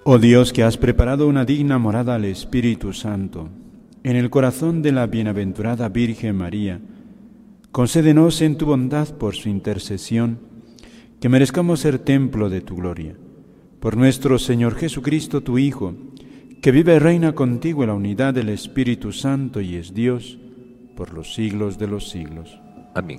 Oh Dios, que has preparado una digna morada al Espíritu Santo en el corazón de la bienaventurada Virgen María, concédenos en tu bondad por su intercesión que merezcamos ser templo de tu gloria. Por nuestro Señor Jesucristo, tu Hijo, que vive y reina contigo en la unidad del Espíritu Santo y es Dios por los siglos de los siglos. Amén.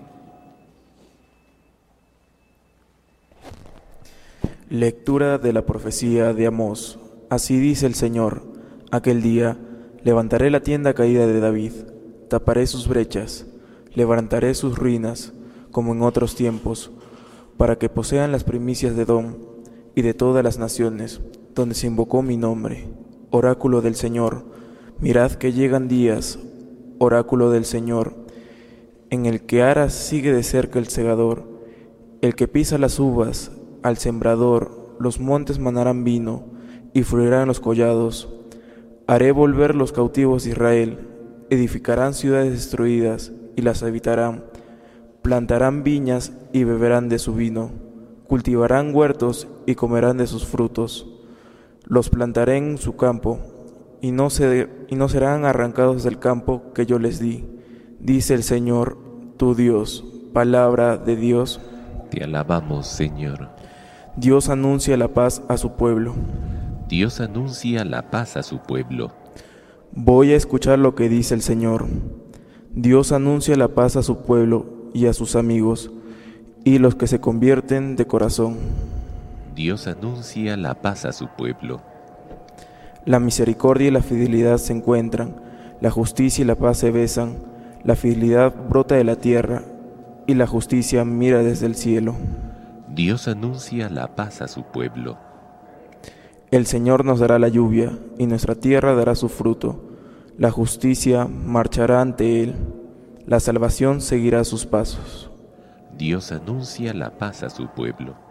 Lectura de la profecía de Amós. Así dice el Señor: aquel día levantaré la tienda caída de David, taparé sus brechas, levantaré sus ruinas, como en otros tiempos, para que posean las primicias de Edom y de todas las naciones, donde se invocó mi nombre. Oráculo del Señor, mirad que llegan días, oráculo del Señor, en el que ara sigue de cerca el segador, el que pisa las uvas, al sembrador, los montes manarán vino, y fluirán los collados. Haré volver los cautivos de Israel, edificarán ciudades destruidas, y las habitarán. Plantarán viñas, y beberán de su vino. Cultivarán huertos, y comerán de sus frutos. Los plantaré en su campo, y no serán arrancados del campo que yo les di, dice el Señor, tu Dios. Palabra de Dios. Te alabamos, Señor. Dios anuncia la paz a su pueblo. Dios anuncia la paz a su pueblo. Voy a escuchar lo que dice el Señor. Dios anuncia la paz a su pueblo y a sus amigos, y los que se convierten de corazón. Dios anuncia la paz a su pueblo. La misericordia y la fidelidad se encuentran, la justicia y la paz se besan, la fidelidad brota de la tierra, y la justicia mira desde el cielo. Dios anuncia la paz a su pueblo. El Señor nos dará la lluvia, y nuestra tierra dará su fruto. La justicia marchará ante Él, la salvación seguirá sus pasos. Dios anuncia la paz a su pueblo.